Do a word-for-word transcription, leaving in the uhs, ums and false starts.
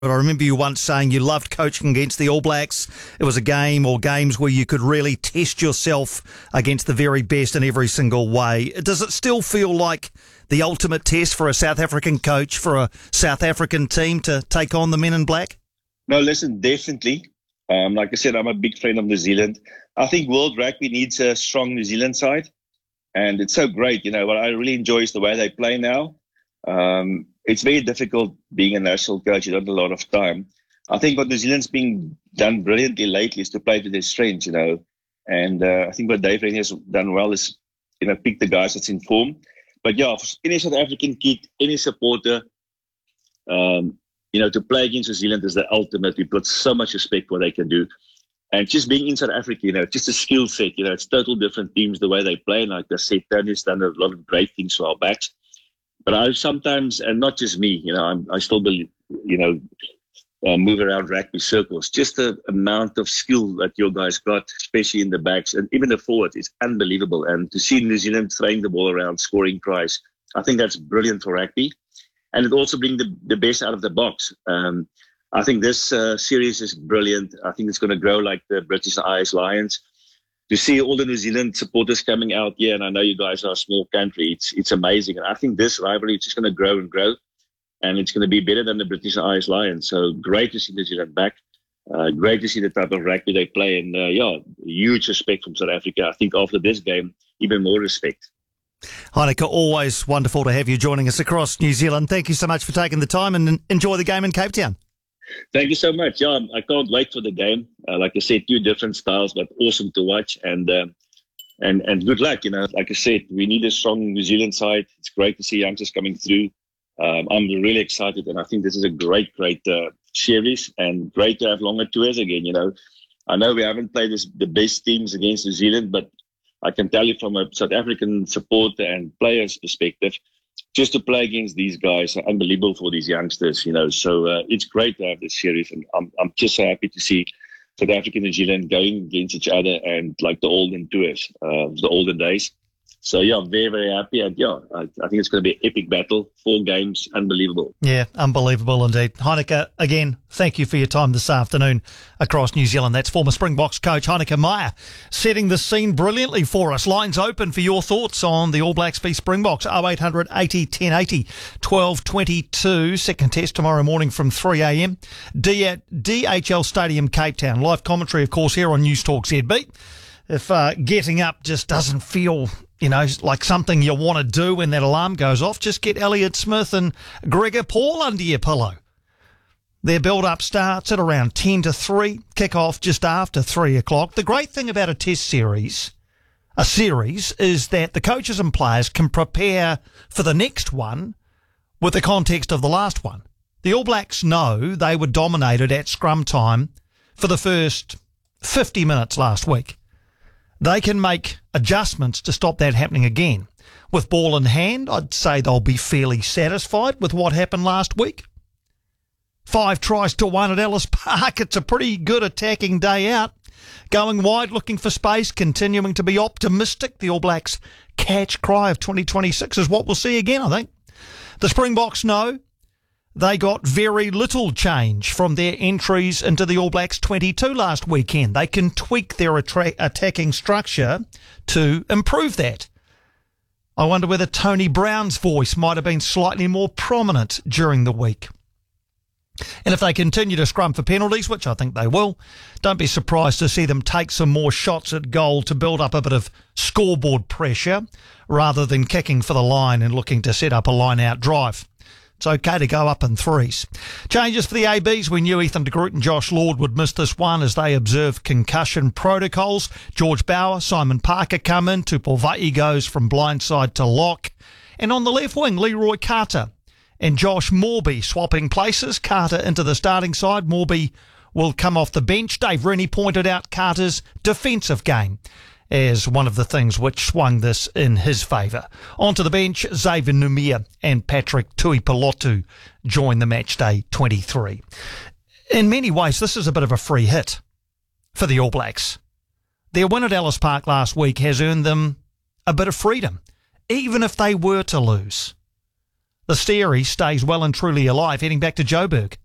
But I remember you once saying you loved coaching against the All Blacks. It was a game or games where you could really test yourself against the very best in every single way. Does it still feel like the ultimate test for a South African coach, for a South African team to take on the Men in Black? No, listen, definitely. Um, like I said, I'm a big fan of New Zealand. I think World Rugby needs a strong New Zealand side. And it's so great, you know, what I really enjoy is the way they play now. Um, it's very difficult being a national coach. You don't have a lot of time. I think what New Zealand's been done brilliantly lately is to play to their strengths, you know. And uh, I think what Dave Rennie has done well is, you know, pick the guys that's in form. But yeah, for any South African kid, any supporter, um, you know, to play against New Zealand is the ultimate. We've got so much respect for what they can do. And just being in South Africa, you know, just a skill set, you know, it's total different teams, the way they play. And like I said, Tony's done a lot of great things for our backs. But I sometimes, and not just me, you know, I'm, I still believe, you know, uh, move around rugby circles. Just the amount of skill that your guys got, especially in the backs and even the forwards, is unbelievable. And to see New Zealand throwing the ball around, scoring tries, I think that's brilliant for rugby. And it also brings the, the best out of the box. Um, I think this uh, series is brilliant. I think it's going to grow like the British Isles Lions. To see all the New Zealand supporters coming out here, and I know you guys are a small country, it's it's amazing. And I think this rivalry is just going to grow and grow, and it's going to be better than the British Isles Lions. So great to see New Zealand back. Uh, great to see the type of rugby they play. And uh, yeah, huge respect from South Africa. I think after this game, even more respect. Heineke, always wonderful to have you joining us across New Zealand. Thank you so much for taking the time, and enjoy the game in Cape Town. Thank you so much. Yeah, I can't wait for the game. Uh, like I said, two different styles, but awesome to watch. And uh, and and good luck. You know, like I said, we need a strong New Zealand side. It's great to see youngsters coming through. Um, I'm really excited, and I think this is a great, great uh, series, and great to have longer tours again. You know, I know we haven't played this, the best teams against New Zealand, but I can tell you from a South African supporter and players' perspective, just to play against these guys are unbelievable for these youngsters, you know. So uh, it's great to have this series, and I'm I'm just so happy to see South Africa and New Zealand going against each other, and like the olden tours, uh, the olden days. So yeah, very, very happy. And yeah, I, I think it's going to be an epic battle. Four games, unbelievable. Yeah, unbelievable indeed. Heineke, again, thank you for your time this afternoon across New Zealand. That's former Springboks coach Heineke Meyer setting the scene brilliantly for us. Lines open for your thoughts on the All Blacks v Springboks. oh eight hundred eighty ten eighty twelve twenty-two. Second test tomorrow morning from three a.m. D at D H L Stadium, Cape Town. Live commentary, of course, here on News Talk Z B. If uh, getting up just doesn't feel, you know, like something you want to do when that alarm goes off, just get Elliott Smith and Gregor Paul under your pillow. Their build-up starts at around ten to three, kick-off just after three o'clock. The great thing about a test series, a series, is that the coaches and players can prepare for the next one with the context of the last one. The All Blacks know they were dominated at scrum time for the first fifty minutes last week. They can make adjustments to stop that happening again. With ball in hand, I'd say they'll be fairly satisfied with what happened last week. Five tries to one at Ellis Park. It's a pretty good attacking day out. Going wide, looking for space, continuing to be optimistic. The All Blacks' catch cry of twenty twenty-six is what we'll see again, I think. The Springboks know they got very little change from their entries into the All Blacks twenty-two last weekend. They can tweak their attra- attacking structure to improve that. I wonder whether Tony Brown's voice might have been slightly more prominent during the week. And if they continue to scrum for penalties, which I think they will, don't be surprised to see them take some more shots at goal to build up a bit of scoreboard pressure rather than kicking for the line and looking to set up a line-out drive. It's okay to go up in threes. Changes for the A Bs. We knew Ethan de Groot and Josh Lord would miss this one as they observe concussion protocols. George Bauer, Simon Parker come in. Tupolvai goes from blindside to lock. And on the left wing, Leroy Carter and Josh Morby swapping places. Carter into the starting side. Morby will come off the bench. Dave Rennie pointed out Carter's defensive game as one of the things which swung this in his favour. Onto the bench, Xavier Numia and Patrick Tuipulotu join the match day twenty-three. In many ways, this is a bit of a free hit for the All Blacks. Their win at Ellis Park last week has earned them a bit of freedom, even if they were to lose. The series stays well and truly alive, heading back to Joburg